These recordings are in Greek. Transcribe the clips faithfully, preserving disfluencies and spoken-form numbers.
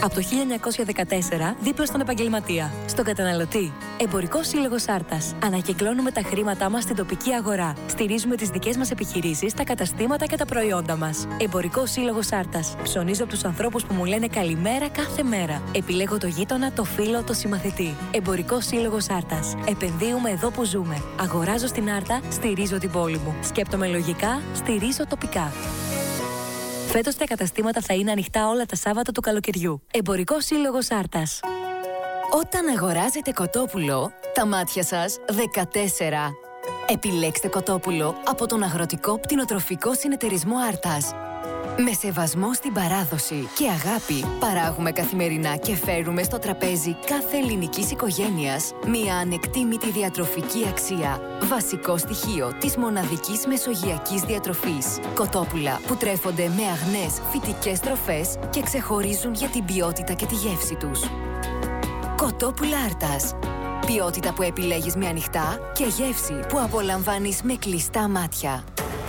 Από το χίλια εννιακόσια δεκατέσσερα δίπλα στον επαγγελματία. Στον καταναλωτή. Εμπορικός Σύλλογος Άρτας. Ανακυκλώνουμε τα χρήματά μας στην τοπική αγορά. Στηρίζουμε τις δικές μας επιχειρήσεις, τα καταστήματα και τα προϊόντα μας. Εμπορικός Σύλλογος Άρτας. Ψωνίζω από τους ανθρώπους που μου λένε καλημέρα κάθε μέρα. Επιλέγω το γείτονα, το φίλο, το συμμαθητή. Εμπορικός Σύλλογος Άρτας. Επενδύουμε εδώ που ζούμε. Αγοράζω στην Άρτα, στηρίζω την πόλη μου. Σκέπτομαι λογικά, στηρίζω τοπικά. Φέτος τα καταστήματα θα είναι ανοιχτά όλα τα Σάββατα του καλοκαιριού. Εμπορικός Σύλλογος Άρτας. Όταν αγοράζετε κοτόπουλο, τα μάτια σας δεκατέσσερα. Επιλέξτε κοτόπουλο από τον Αγροτικό Πτηνοτροφικό Συνεταιρισμό Άρτας. Με σεβασμό στην παράδοση και αγάπη παράγουμε καθημερινά και φέρουμε στο τραπέζι κάθε ελληνικής οικογένειας μια ανεκτήμητη διατροφική αξία. Βασικό στοιχείο της μοναδικής μεσογειακής διατροφής. Κοτόπουλα που τρέφονται με αγνές φυτικές τροφές και ξεχωρίζουν για την ποιότητα και τη γεύση τους. Κοτόπουλα Άρτας. Ποιότητα που επιλέγεις με ανοιχτά και γεύση που απολαμβάνεις με κλειστά μάτια.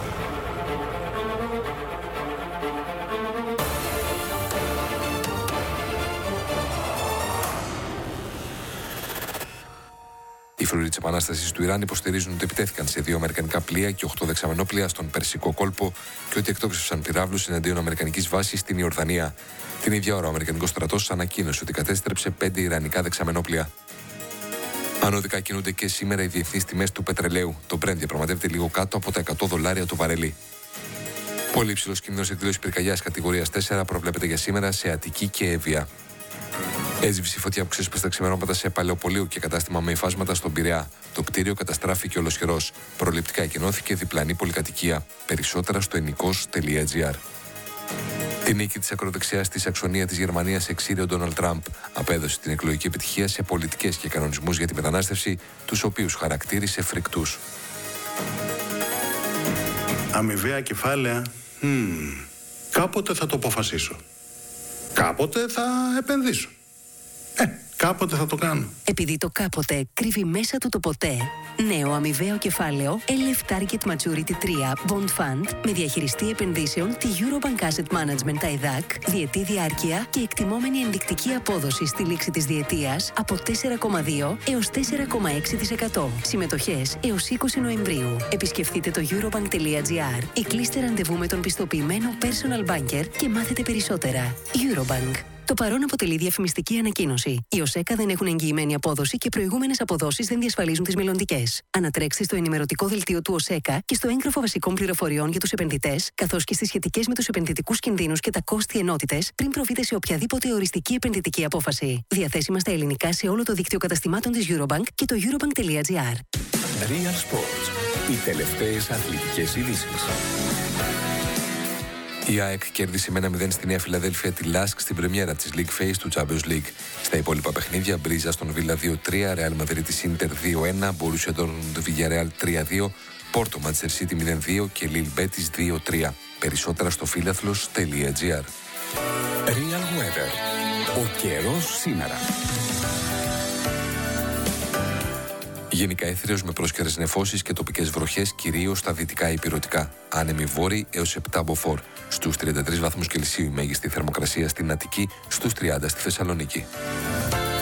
Οι φρουροί της Επανάστασης του Ιράν υποστηρίζουν ότι επιτέθηκαν σε δύο αμερικανικά πλοία και οκτώ δεξαμενόπλοια στον Περσικό κόλπο και ότι εκτόξευσαν πυράβλους εναντίον αμερικανικής βάσης στην Ιορδανία. Την ίδια ώρα, ο αμερικανικός στρατός ανακοίνωσε ότι κατέστρεψε πέντε ιρανικά δεξαμενόπλοια. Ανωδικά κινούνται και σήμερα οι διεθνείς τιμές του πετρελαίου. Το Brent διαπραγματεύεται λίγο κάτω από τα εκατό δολάρια το βαρέλι. Πολύ υψηλός κίνδυνος εκδήλωσης πυρκαγιάς κατηγορίας τέσσερα προβλέπεται για σήμερα σε Αττική και Εύβοια. Έζυψη φωτιά που ξέσπασε τα ξημερώματα σε παλαιοπολείο και κατάστημα με υφάσματα στον Πειραιά. Το κτίριο καταστράφηκε ολοσχερός. Προληπτικά εκενώθηκε διπλανή πολυκατοικία. Περισσότερα στο ενικός τελεία τζι άρ. Τη νίκη της ακροδεξιάς στη Σαξονία της Γερμανίας εξήρε ο Ντόναλντ Τραμπ. Απέδωσε την εκλογική επιτυχία σε πολιτικές και κανονισμούς για τη μετανάστευση, τους οποίους χαρακτήρισε φρικτούς. Αμοιβαία κεφάλαια. Hmm. Κάποτε θα το αποφασίσω. Κάποτε θα επενδύσω. Ε, κάποτε θα το κάνω. Επειδή το κάποτε κρύβει μέσα του το ποτέ, νέο αμοιβαίο κεφάλαιο ελ εφ Target Maturity τρία Bond Fund με διαχειριστή επενδύσεων τη Eurobank Asset Management τα ΕΔΑΚ, διετή διάρκεια και εκτιμόμενη ενδεικτική απόδοση στη λήξη της διετίας από τέσσερα κόμμα δύο έως τέσσερα κόμμα έξι τοις εκατό. Συμμετοχές έως είκοσι Νοεμβρίου. Επισκεφτείτε το eurobank τελεία τζι άρ ή κλείστε ραντεβού με τον πιστοποιημένο personal banker και μάθετε περισσότερα. Eurobank. Το παρόν αποτελεί διαφημιστική ανακοίνωση. Οι ΟΣΕΚΑ δεν έχουν εγγυημένη απόδοση και προηγούμενες αποδόσεις δεν διασφαλίζουν τις μελλοντικές. Ανατρέξτε στο ενημερωτικό δελτίο του ΟΣΕΚΑ και στο έγγραφο βασικών πληροφοριών για τους επενδυτές, καθώς και στις σχετικές με τους επενδυτικούς κινδύνους και τα κόστη ενότητες, πριν προβείτε σε οποιαδήποτε οριστική επενδυτική απόφαση. Διαθέσιμα στα ελληνικά σε όλο το δίκτυο καταστημάτων της Eurobank και το eurobank τελεία τζι άρ. Real Sports. Οι τελευταίες αθλητικές ειδήσεις. Η ΑΕΚ κέρδισε με ένα μηδέν στη Νέα Φιλαδέλφια τη Λάσκ στην πρεμιέρα της League Phase του Champions League. Στα υπόλοιπα παιχνίδια, Μπρίζα στον Βίλα δύο τρία, Ρεάλ Μαδρίτης Ίντερ δύο ένα, Μπορούσια Ντόρτμουντ Βιγιαρεάλ τρία δύο, Πόρτο Μάντσεστερ Σίτι μηδέν δύο και Λιλ Μπέτις δύο τρία. Περισσότερα στο φίλαθλος τελεία τζι άρ. Real Weather. Ο καιρός σήμερα. Γενικά έθριος με πρόσκαιρες νεφώσεις και τοπικές βροχές, κυρίως στα δυτικά ηπειρωτικά. Άνεμοι βόρειοι έως επτά μποφόρ. Στους τριάντα τρεις βαθμούς Κελσίου η μέγιστη θερμοκρασία στην Αττική, στους τριάντα στη Θεσσαλονίκη.